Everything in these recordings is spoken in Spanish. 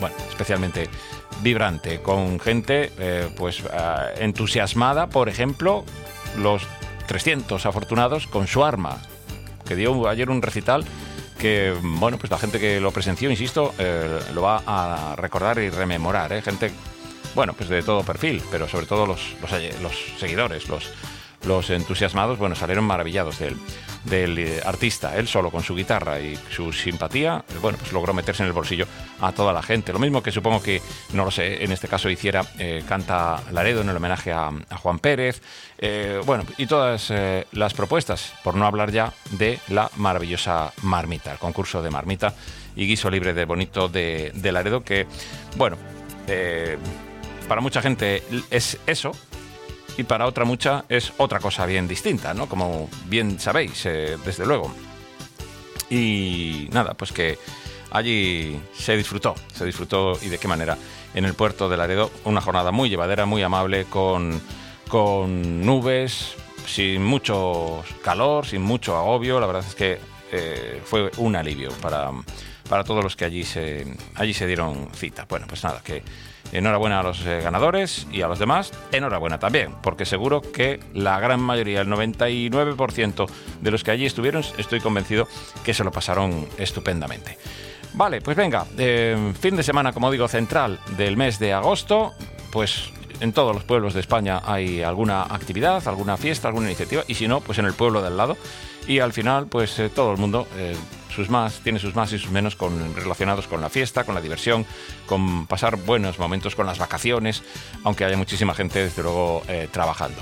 bueno, especialmente vibrante, con gente entusiasmada, por ejemplo, los 300 afortunados con su arma, que dio ayer un recital que, bueno, pues la gente que lo presenció, insisto, lo va a recordar y rememorar, gente, bueno, pues de todo perfil, pero sobre todo los seguidores, los entusiasmados, bueno, salieron maravillados del artista. Él solo con su guitarra y su simpatía, bueno, pues logró meterse en el bolsillo a toda la gente. Lo mismo que supongo que, no lo sé, en este caso hiciera Canta Laredo en el homenaje a Juan Pérez, bueno, y todas las propuestas, por no hablar ya de la maravillosa marmita, el concurso de marmita y guiso libre de bonito de Laredo, que, bueno, para mucha gente es eso, y para otra mucha es otra cosa bien distinta, ¿no? Como bien sabéis, desde luego. Y nada, pues que allí se disfrutó y de qué manera en el puerto de Laredo, una jornada muy llevadera, muy amable, con nubes, sin mucho calor, sin mucho agobio. La verdad es que fue un alivio para todos los que allí se dieron cita. Bueno, pues nada, que enhorabuena a los ganadores, y a los demás, enhorabuena también, porque seguro que la gran mayoría, el 99% de los que allí estuvieron, estoy convencido que se lo pasaron estupendamente. Vale, pues venga, fin de semana, como digo, central del mes de agosto, pues en todos los pueblos de España hay alguna actividad, alguna fiesta, alguna iniciativa, y si no, pues en el pueblo de al lado. Y al final, pues todo el mundo tiene sus más y sus menos relacionados con la fiesta, con la diversión, con pasar buenos momentos, con las vacaciones, aunque haya muchísima gente, desde luego, trabajando.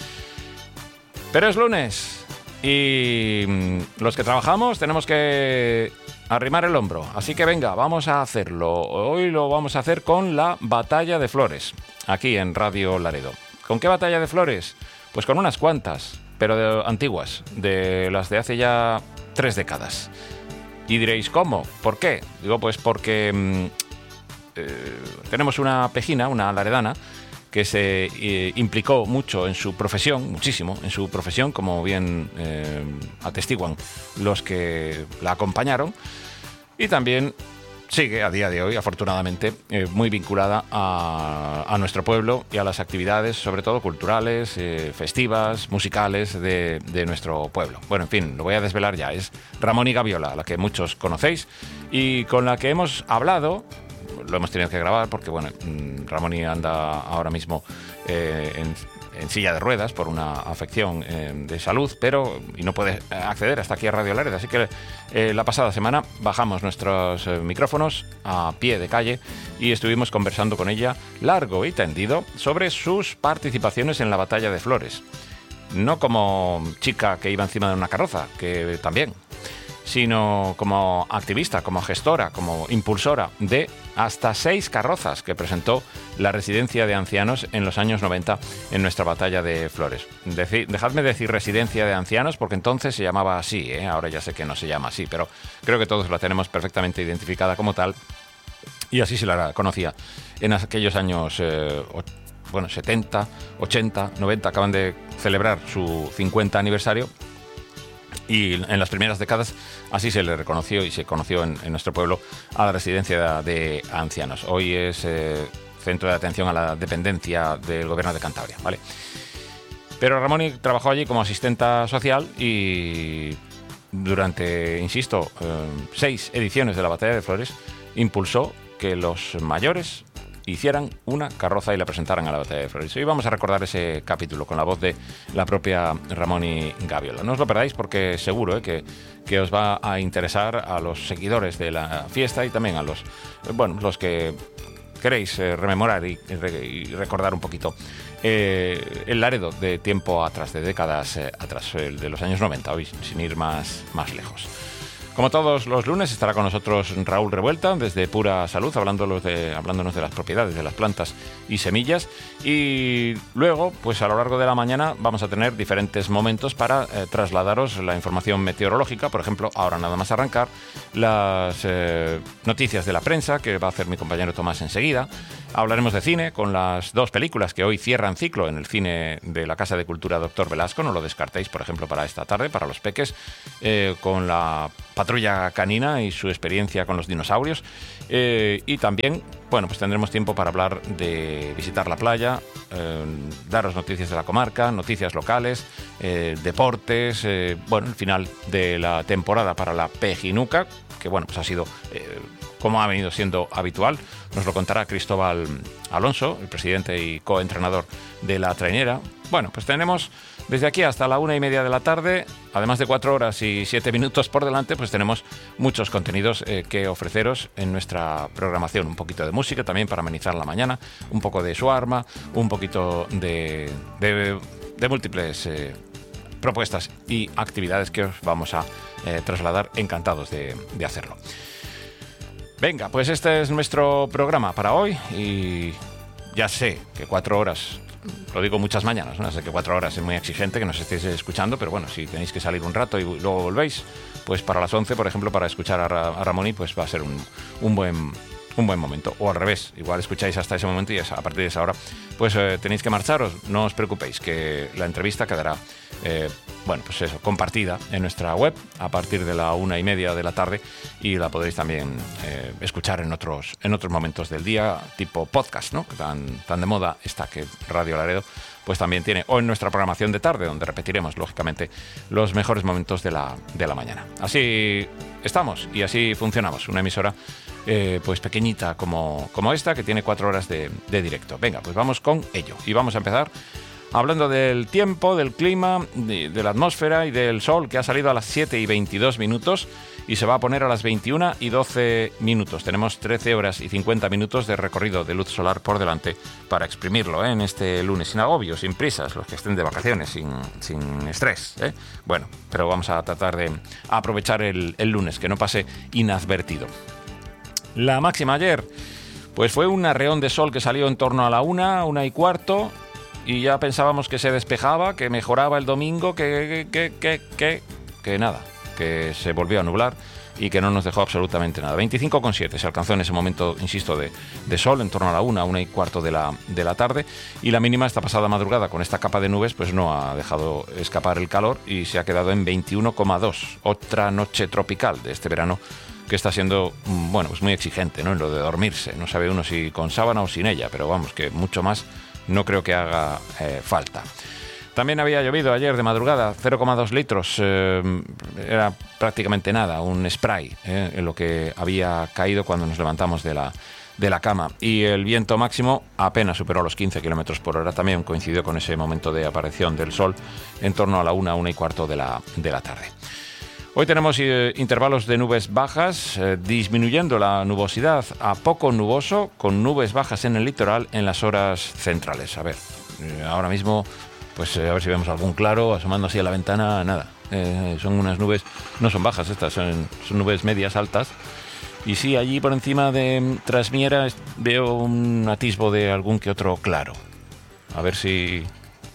Pero es lunes y los que trabajamos tenemos que arrimar el hombro. Así que venga, vamos a hacerlo. Hoy lo vamos a hacer con la Batalla de Flores, aquí en Radio Laredo. ¿Con qué batalla de flores? Pues con unas cuantas, pero antiguas, de las de hace ya 3 décadas. Y diréis, ¿cómo? ¿Por qué? Digo, pues porque tenemos una pejina, una laredana, que se implicó mucho en su profesión, muchísimo en su profesión, como bien atestiguan los que la acompañaron, y también sigue a día de hoy, afortunadamente, muy vinculada a nuestro pueblo y a las actividades, sobre todo culturales, festivas, musicales de nuestro pueblo. Bueno, en fin, lo voy a desvelar ya. Es Ramón y Gaviola, a la que muchos conocéis y con la que hemos hablado. Lo hemos tenido que grabar porque, bueno, Ramón anda ahora mismo en silla de ruedas por una afección de salud, y no puede acceder hasta aquí a Radio Laredo. Así que la pasada semana bajamos nuestros micrófonos a pie de calle y estuvimos conversando con ella largo y tendido sobre sus participaciones en la Batalla de Flores. No como chica que iba encima de una carroza, que también, sino como activista, como gestora, como impulsora de hasta 6 carrozas que presentó la residencia de ancianos en los años 90 en nuestra Batalla de Flores. Dejadme decir residencia de ancianos porque entonces se llamaba así, ahora ya sé que no se llama así, pero creo que todos la tenemos perfectamente identificada como tal, y así se la conocía en aquellos años 70, 80, 90, acaban de celebrar su 50 aniversario. Y en las primeras décadas así se le reconoció y se conoció en nuestro pueblo a la residencia de ancianos. Hoy es centro de atención a la dependencia del Gobierno de Cantabria, ¿vale? Pero Ramón trabajó allí como asistenta social y durante, insisto, 6 ediciones de la Batalla de Flores impulsó que los mayores hicieran una carroza y la presentaran a la Batalla de Flores. Hoy vamos a recordar ese capítulo con la voz de la propia Ramón y Gaviola. No os lo perdáis porque seguro que os va a interesar a los seguidores de la fiesta y también a los que queréis rememorar y recordar un poquito el Laredo de tiempo atrás, de décadas atrás, el de los años 90, hoy sin ir más lejos. Como todos los lunes estará con nosotros Raúl Revuelta desde Pura Salud, hablándonos de las propiedades de las plantas y semillas, y luego, pues a lo largo de la mañana vamos a tener diferentes momentos para trasladaros la información meteorológica. Por ejemplo, ahora nada más arrancar, las noticias de la prensa que va a hacer mi compañero Tomás enseguida. Hablaremos de cine con las 2 películas que hoy cierran ciclo en el cine de la Casa de Cultura Doctor Velasco, no lo descartéis, por ejemplo, para esta tarde, para los peques, con La patrulla canina y su experiencia con los dinosaurios. Y también, bueno, pues tendremos tiempo para hablar de visitar la playa, daros noticias de la comarca, noticias locales, deportes, bueno, el final de la temporada para la Pejinuca, que bueno, pues ha sido como ha venido siendo habitual. Nos lo contará Cristóbal Alonso, el presidente y coentrenador de la trainera. Bueno, pues tenemos desde aquí hasta la 1:30 de la tarde, además de 4 horas y 7 minutos por delante, pues tenemos muchos contenidos que ofreceros en nuestra programación. Un poquito de música también para amenizar la mañana, un poco de Swarma, un poquito de múltiples propuestas y actividades que os vamos a trasladar, encantados de hacerlo. Venga, pues este es nuestro programa para hoy y ya sé que 4 horas, lo digo muchas mañanas, ¿no? Sé que 4 horas es muy exigente que nos estéis escuchando, pero bueno, si tenéis que salir un rato y luego volvéis, pues para las 11, por ejemplo, para escuchar a Ramoni, pues va a ser un buen momento. O al revés, igual escucháis hasta ese momento y a partir de esa hora pues tenéis que marcharos. No os preocupéis, que la entrevista quedará bueno, pues eso, compartida en nuestra web a partir de la 1:30 de la tarde y la podéis también escuchar en otros momentos del día, tipo podcast, ¿no? Que tan de moda está, que Radio Laredo pues también tiene, o en nuestra programación de tarde, donde repetiremos lógicamente los mejores momentos de la mañana. Así estamos y así funcionamos, una emisora pues pequeñita como esta, que tiene 4 horas de directo. Venga, pues vamos con ello y vamos a empezar hablando del tiempo, del clima, de la atmósfera y del sol, que ha salido a las 7:22 y se va a poner a las 21:12. Tenemos 13 horas y 50 minutos de recorrido de luz solar por delante para exprimirlo, en este lunes, sin agobio, sin prisas, los que estén de vacaciones, sin estrés. Bueno, pero vamos a tratar de aprovechar el lunes, que no pase inadvertido. La máxima ayer, pues fue un arreón de sol que salió en torno a la 1:15, y ya pensábamos que se despejaba, que mejoraba el domingo, que nada, que se volvió a nublar y que no nos dejó absolutamente nada. 25,7 se alcanzó en ese momento, insisto, de sol, en torno a la 1:15 de la tarde, y la mínima esta pasada madrugada, con esta capa de nubes, pues no ha dejado escapar el calor y se ha quedado en 21,2. Otra noche tropical de este verano, que está siendo, bueno, pues muy exigente, ¿no? En lo de dormirse. No sabe uno si con sábana o sin ella, pero vamos, que mucho más no creo que haga falta. También había llovido ayer de madrugada, 0,2 litros, era prácticamente nada, un spray, en lo que había caído cuando nos levantamos de la cama. Y el viento máximo apenas superó los 15 kilómetros por hora, también coincidió con ese momento de aparición del sol en torno a la 1:15 de la tarde. Hoy tenemos intervalos de nubes bajas, disminuyendo la nubosidad a poco nuboso, con nubes bajas en el litoral en las horas centrales. A ver, ahora mismo, pues a ver si vemos algún claro, asomando así a la ventana, nada. Son unas nubes, no son bajas estas, son nubes medias altas. Y sí, allí por encima de Trasmiera veo un atisbo de algún que otro claro. A ver si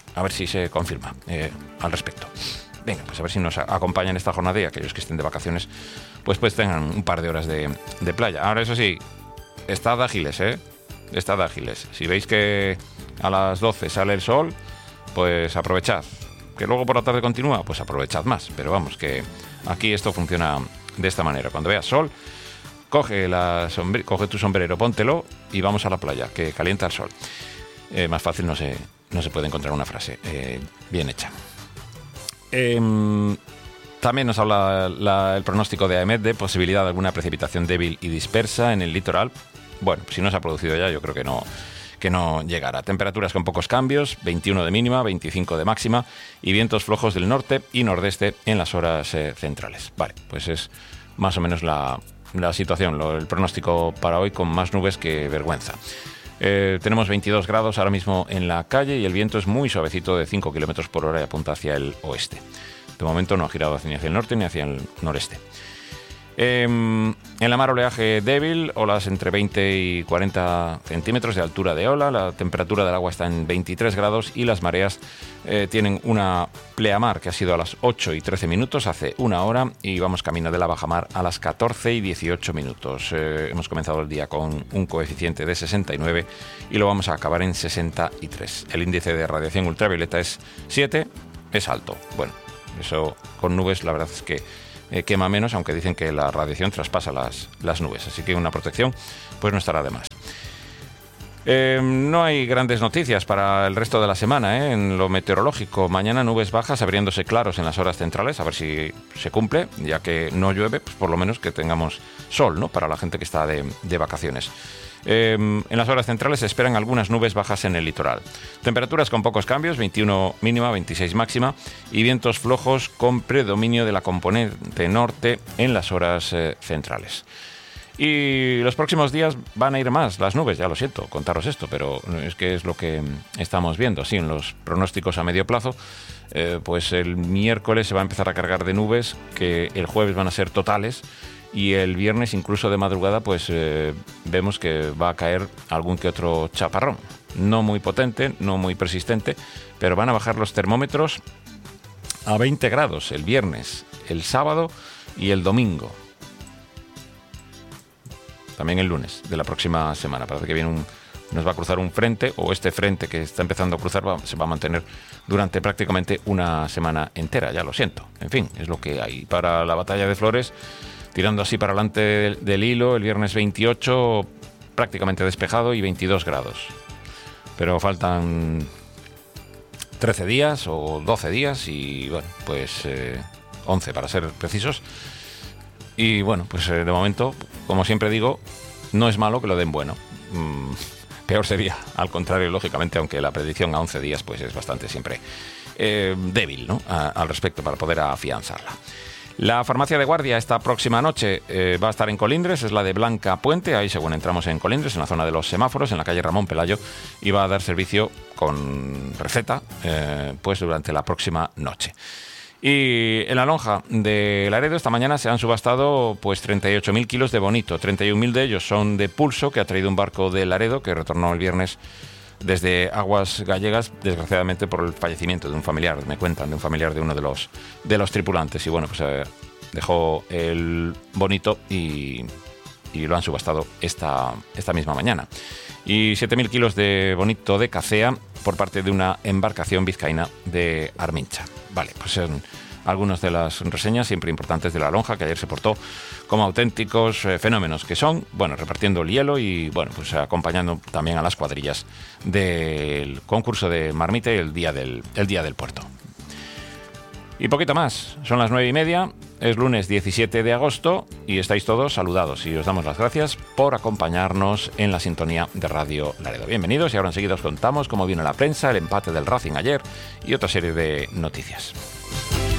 se confirma al respecto. Venga, pues a ver si nos acompañan esta jornada, y aquellos que estén de vacaciones pues tengan un par de horas de playa. Ahora, eso sí, estad ágiles, estad ágiles. Si veis que a las 12 sale el sol, pues aprovechad. Que luego por la tarde continúa, pues aprovechad más. Pero vamos, que aquí esto funciona de esta manera. Cuando veas sol, coge tu sombrero, póntelo y vamos a la playa, que calienta el sol. Más fácil no se puede encontrar una frase bien hecha. También nos habla el pronóstico de AEMET de posibilidad de alguna precipitación débil y dispersa en el litoral. Bueno, si no se ha producido ya, yo creo que no llegará. Temperaturas con pocos cambios, 21 de mínima, 25 de máxima, y vientos flojos del norte y nordeste en las horas centrales. Vale, pues es más o menos la situación, el pronóstico para hoy, con más nubes que vergüenza. Tenemos 22 grados ahora mismo en la calle y el viento es muy suavecito, de 5 kilómetros por hora, y apunta hacia el oeste. De momento no ha girado ni hacia el norte ni hacia el noreste. En la mar, oleaje débil, olas entre 20 y 40 centímetros de altura de ola. La temperatura del agua está en 23 grados y las mareas tienen una pleamar que ha sido a las 8:13 hace una hora, y vamos camino de la bajamar a las 14:18. Hemos comenzado el día con un coeficiente de 69 y lo vamos a acabar en 63. El índice de radiación ultravioleta es 7, es alto. Bueno, eso con nubes la verdad es que quema menos, aunque dicen que la radiación traspasa las nubes, así que una protección pues no estará de más. No hay grandes noticias para el resto de la semana, en lo meteorológico. Mañana nubes bajas abriéndose claros en las horas centrales, a ver si se cumple, ya que no llueve, pues por lo menos que tengamos sol, ¿no?, para la gente que está de vacaciones. En las horas centrales se esperan algunas nubes bajas en el litoral. Temperaturas con pocos cambios, 21 mínima, 26 máxima, y vientos flojos con predominio de la componente norte en las horas centrales. Y los próximos días van a ir más las nubes, ya lo siento contaros esto, pero es que es lo que estamos viendo. Sí, en los pronósticos a medio plazo, pues el miércoles se va a empezar a cargar de nubes, que el jueves van a ser totales, y el viernes incluso de madrugada pues vemos que va a caer algún que otro chaparrón. No muy potente, no muy persistente, pero van a bajar los termómetros a 20 grados el viernes, el sábado y el domingo. También el lunes de la próxima semana. Parece que nos va a cruzar un frente, o este frente que está empezando a cruzar se va a mantener durante prácticamente una semana entera, ya lo siento. En fin, es lo que hay. Para la batalla de Flores, tirando así para adelante del hilo, el viernes 28 prácticamente despejado y 22 grados. Pero faltan 13 días o 12 días y bueno, pues 11 para ser precisos. Y bueno, pues de momento, como siempre digo, no es malo que lo den bueno. Peor sería, al contrario, lógicamente, aunque la predicción a 11 días pues es bastante siempre débil, ¿no?, al respecto, para poder afianzarla. La farmacia de guardia esta próxima noche va a estar en Colindres, es la de Blanca Puente, ahí según entramos en Colindres, en la zona de los semáforos, en la calle Ramón Pelayo, y va a dar servicio con receta pues durante la próxima noche. Y en la lonja de Laredo esta mañana se han subastado pues 38.000 kilos de bonito. 31.000 de ellos son de pulso, que ha traído un barco de Laredo que retornó el viernes desde aguas gallegas, desgraciadamente por el fallecimiento de un familiar, me cuentan, de un familiar de uno de los tripulantes. Y bueno, pues dejó el bonito y lo han subastado esta misma mañana. Y 7.000 kilos de bonito de cacea por parte de una embarcación vizcaína de Armincha. Vale, pues son algunas de las reseñas siempre importantes de la lonja, que ayer se portó como auténticos fenómenos que son, bueno, repartiendo el hielo y, bueno, pues acompañando también a las cuadrillas del concurso de Marmite el día del puerto. Y poquito más, son las 9:30, es lunes 17 de agosto y estáis todos saludados y os damos las gracias por acompañarnos en la sintonía de Radio Laredo. Bienvenidos, y ahora enseguida os contamos cómo vino la prensa, el empate del Racing ayer y otra serie de noticias.